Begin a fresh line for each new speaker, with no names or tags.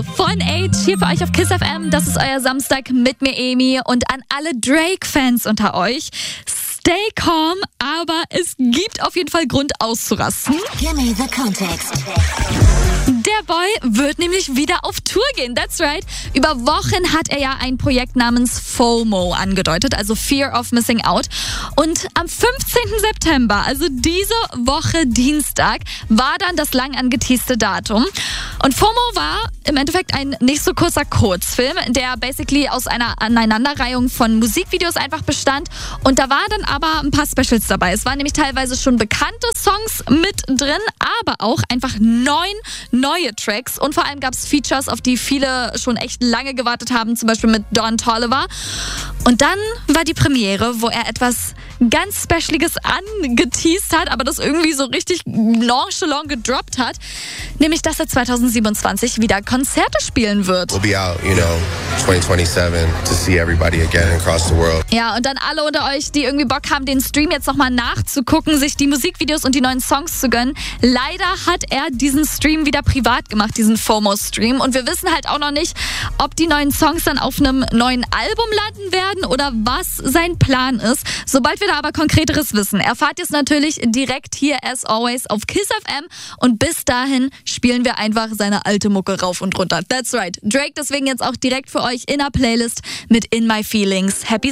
von Age hier für euch auf KISS FM. Das ist euer Samstag mit mir, Emi. Und an alle Drake-Fans unter euch, stay calm, aber es gibt auf jeden Fall Grund auszurasten.
Give me the context.
Der Boy wird nämlich wieder auf Tour gehen, that's right. Über Wochen hat er ja ein Projekt namens FOMO angedeutet, also Fear of Missing Out. Und am 15. September, also diese Woche Dienstag, war dann das lang angeteaste Datum. Und FOMO war im Endeffekt ein nicht so kurzer Kurzfilm, der basically aus einer Aneinanderreihung von Musikvideos einfach bestand. Und da waren dann aber ein paar Specials dabei. Es waren nämlich teilweise schon bekannte Songs mit drin, aber auch einfach 9 neue Tracks. Und vor allem gab es Features, auf die viele schon echt lange gewartet haben, zum Beispiel mit Don Toliver. Und dann war die Premiere, wo er etwas ganz Specialiges angeteased hat, aber das irgendwie so richtig nonchalant gedroppt hat. Nämlich, dass er 2027 wieder Konzerte spielen wird.
We'll be out, 2027 to see everybody again across the world.
Ja, und dann alle unter euch, die irgendwie Bock haben, den Stream jetzt nochmal nachzugucken, sich die Musikvideos und die neuen Songs zu gönnen. Leider hat er diesen Stream wieder privat gemacht, diesen FOMO-Stream. Und wir wissen halt auch noch nicht, ob die neuen Songs dann auf einem neuen Album landen werden oder was sein Plan ist. Sobald wir da aber Konkreteres wissen, erfahrt ihr es natürlich direkt hier as always auf KISS FM. Und bis dahin spielen wir einfach seine alte Mucke rauf und runter. That's right. Drake deswegen jetzt auch direkt für euch in der Playlist mit In My Feelings. Happy